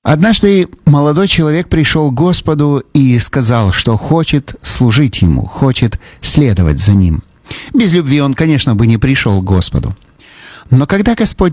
Однажды молодой человек пришел к Господу и сказал, что хочет служить Ему, хочет следовать за Ним. Без любви он, конечно, бы не пришел к Господу. Но когда Господь